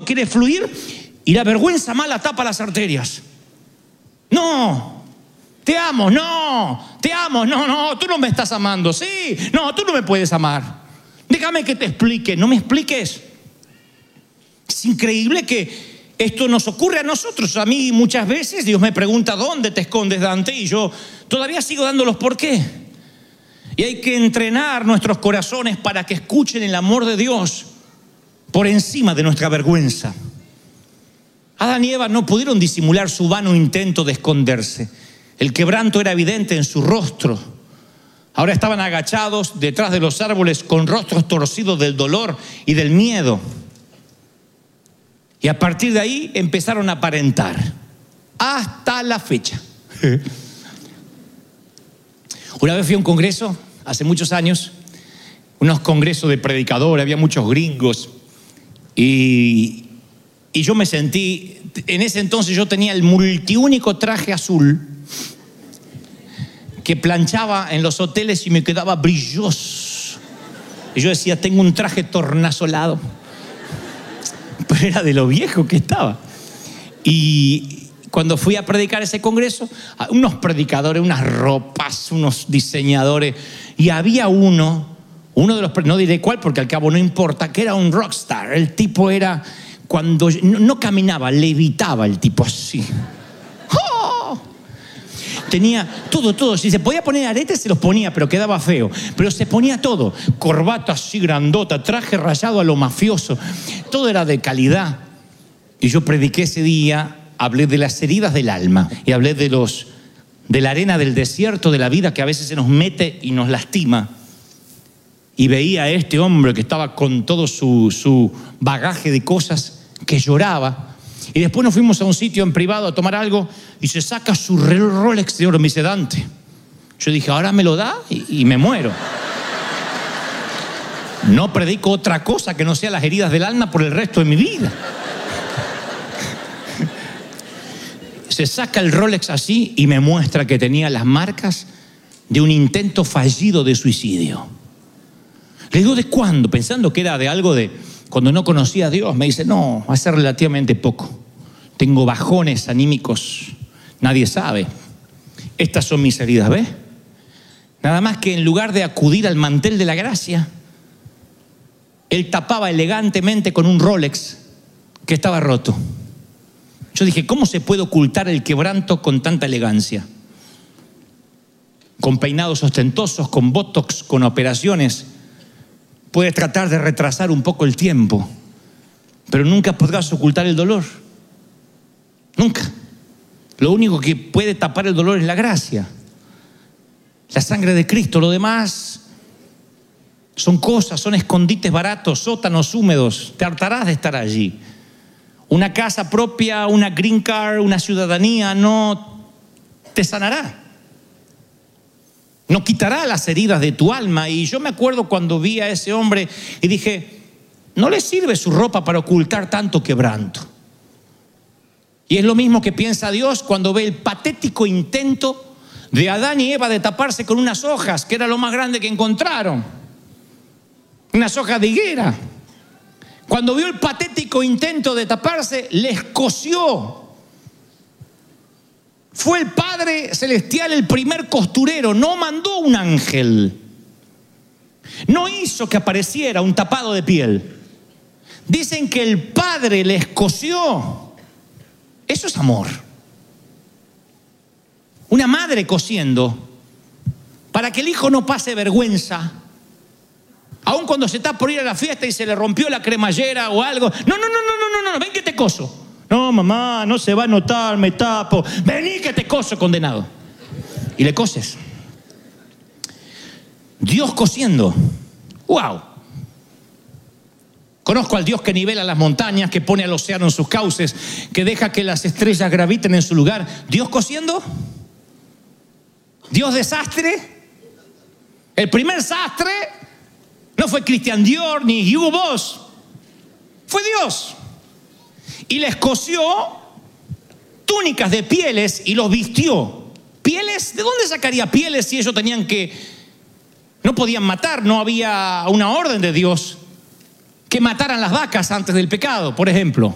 quiere fluir y la vergüenza mala tapa las arterias. No, te amo, no, te amo, no, tú no me estás amando, sí, no, tú no me puedes amar. Déjame que te explique, no me expliques. Es increíble que esto nos ocurre a nosotros. A mí muchas veces Dios me pregunta, ¿dónde te escondes, Dante? Y yo todavía sigo dando los por qué. Y hay que entrenar nuestros corazones para que escuchen el amor de Dios por encima de nuestra vergüenza. Adán y Eva no pudieron disimular su vano intento de esconderse. El quebranto era evidente en su rostro. Ahora estaban agachados detrás de los árboles con rostros torcidos del dolor y del miedo. Y a partir de ahí empezaron a aparentar. Hasta la fecha. Una vez fui a un congreso, hace muchos años, unos congresos de predicadores, había muchos gringos. Y yo me sentí, en ese entonces yo tenía el multiúnico traje azul que planchaba en los hoteles y me quedaba brilloso. Y yo decía, tengo un traje tornasolado. Pero era de lo viejo que estaba. Y cuando fui a predicar ese congreso, unos predicadores, unas ropas, unos diseñadores, y había uno de los, no diré cuál porque al cabo no importa, que era un rockstar. El tipo era, cuando no caminaba, levitaba el tipo así. ¡Oh! Tenía todo. Si se podía poner aretes, se los ponía, pero quedaba feo. Pero se ponía todo. Corbata así grandota, traje rayado a lo mafioso. Todo era de calidad. Y yo prediqué ese día, hablé de las heridas del alma. Y hablé de la arena del desierto de la vida que a veces se nos mete y nos lastima. Y veía a este hombre que estaba con todo su bagaje de cosas, que lloraba. Y después nos fuimos a un sitio en privado a tomar algo y se saca su Rolex de oro. Me dice, Dante. Yo dije, ahora me lo da y me muero. No predico otra cosa que no sea las heridas del alma por el resto de mi vida. Se saca el Rolex así y me muestra que tenía las marcas de un intento fallido de suicidio. Le digo, ¿de cuándo? Pensando que era de algo de cuando no conocía a Dios. Me dice, no, hace relativamente poco. Tengo bajones anímicos. Nadie sabe. Estas son mis heridas, ¿ves? Nada más que en lugar de acudir al mantel de la gracia, él tapaba elegantemente con un Rolex que estaba roto. Yo dije, ¿cómo se puede ocultar el quebranto con tanta elegancia? Con peinados ostentosos, con botox, con operaciones. Puedes tratar de retrasar un poco el tiempo, pero nunca podrás ocultar el dolor. Nunca. Lo único que puede tapar el dolor es la gracia, la sangre de Cristo. Lo demás son cosas, son escondites baratos, sótanos húmedos. Te hartarás de estar allí. Una casa propia, una green card, una ciudadanía no te sanará. No quitará las heridas de tu alma. Y yo me acuerdo cuando vi a ese hombre y dije, no le sirve su ropa para ocultar tanto quebranto. Y es lo mismo que piensa Dios cuando ve el patético intento de Adán y Eva de taparse con unas hojas, que era lo más grande que encontraron. Unas hojas de higuera. Cuando vio el patético intento de taparse, les cosió. Fue el Padre Celestial el primer costurero, no mandó un ángel. No hizo que apareciera un tapado de piel. Dicen que el Padre les cosió. Eso es amor. Una madre cosiendo para que el hijo no pase vergüenza. Aun cuando se está por ir a la fiesta y se le rompió la cremallera o algo. No, ven que te coso. No, mamá, no se va a notar, me tapo. Vení que te coso, condenado. Y le coses. Dios cosiendo. ¡Wow! Conozco al Dios que nivela las montañas, que pone al océano en sus cauces, que deja que las estrellas graviten en su lugar. ¿Dios cosiendo? ¿Dios desastre? El primer sastre no fue Christian Dior ni Hugo Boss. Fue Dios. Y les cosió túnicas de pieles y los vistió. ¿Pieles? ¿De dónde sacaría pieles si ellos tenían que... no podían matar? No había una orden de Dios que mataran las vacas antes del pecado, por ejemplo.